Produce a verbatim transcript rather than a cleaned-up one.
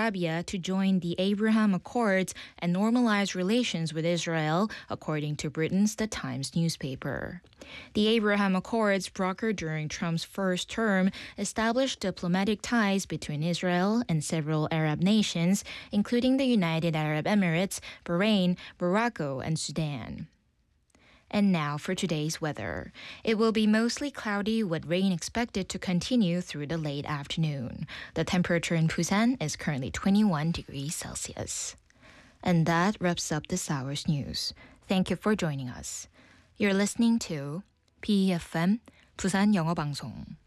Arabia to join the Abraham Accords and normalize relations with Israel, according to Britain's The Times newspaper. The Abraham Accords, brokered during Trump's first term, established diplomatic ties between Israel and several Arab nations, including the United Arab Emirates, Bahrain, Morocco, and Sudan. And now for today's weather. It will be mostly cloudy with rain expected to continue through the late afternoon. The temperature in Busan is currently twenty-one degrees Celsius. And that wraps up this hour's news. Thank you for joining us. You're listening to B E F M, 부산 영어 방송.